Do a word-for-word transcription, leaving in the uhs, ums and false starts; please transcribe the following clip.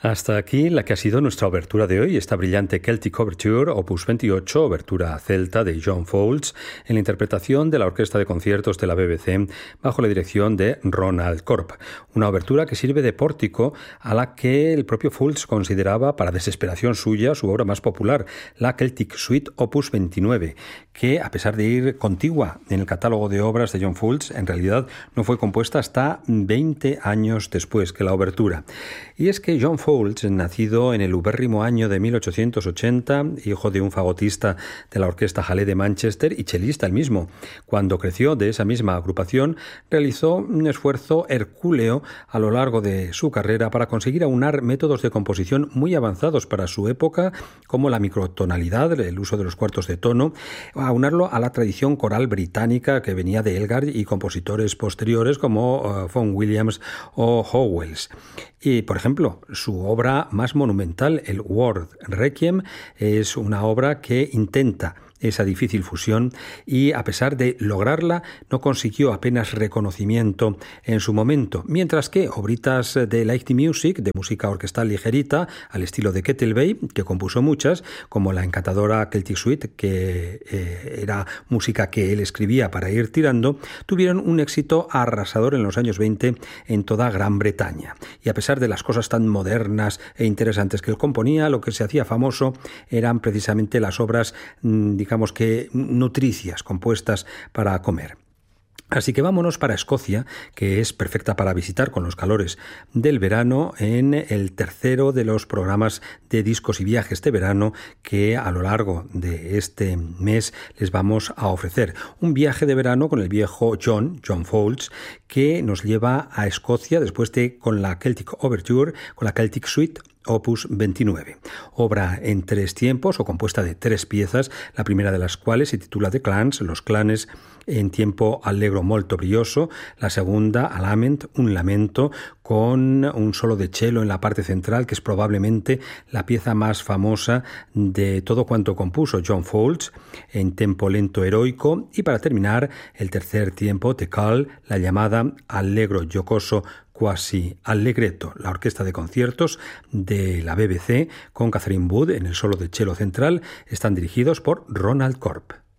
Hasta aquí la que ha sido nuestra obertura de hoy, esta brillante Celtic Overture, opus veintiocho, obertura celta de John Fowles, en la interpretación de la Orquesta de Conciertos de la B B C, bajo la dirección de Ronald Corp. Una obertura que sirve de pórtico a la que el propio Fowles consideraba, para desesperación suya, su obra más popular, la Celtic Suite, opus veintinueve, que, a pesar de ir contigua en el catálogo de obras de John Fowles, en realidad no fue compuesta hasta veinte años después que la obertura. Y es que John Fowles, nacido en el ubérrimo año de mil ochocientos ochenta, hijo de un fagotista de la Orquesta Hallé de Manchester y chelista el mismo, cuando creció de esa misma agrupación, realizó un esfuerzo hercúleo a lo largo de su carrera para conseguir aunar métodos de composición muy avanzados para su época, como la microtonalidad, el uso de los cuartos de tono, aunarlo a la tradición coral británica que venía de Elgar y compositores posteriores como uh, Vaughan Williams o Howells. Y, por ejemplo, su obra más monumental, el World Requiem, es una obra que intenta esa difícil fusión y, a pesar de lograrla, no consiguió apenas reconocimiento en su momento, mientras que obritas de light music, de música orquestal ligerita, al estilo de Kettleby, que compuso muchas, como la encantadora Celtic Suite, que eh, era música que él escribía para ir tirando, tuvieron un éxito arrasador en los años veinte en toda Gran Bretaña. Y a pesar de las cosas tan modernas e interesantes que él componía, lo que se hacía famoso eran precisamente las obras, digamos, digamos que nutricias, compuestas para comer. Así que vámonos para Escocia, que es perfecta para visitar con los calores del verano, en el tercero de los programas de discos y viajes de verano que a lo largo de este mes les vamos a ofrecer. Un viaje de verano con el viejo John, John Fowles, que nos lleva a Escocia después de con la Celtic Overture, con la Celtic Suite, opus veintinueve, obra en tres tiempos o compuesta de tres piezas, la primera de las cuales se titula The Clans, los clanes, en tiempo allegro molto brioso, la segunda, A Lament, un lamento, con un solo de cello en la parte central, que es probablemente la pieza más famosa de todo cuanto compuso John Fowles, en tempo lento heroico, y para terminar, el tercer tiempo, The Call, la llamada allegro giocoso quasi allegretto, la orquesta de conciertos de la B B C, con Catherine Wood en el solo de cello central, están dirigidos por Ronald Corp.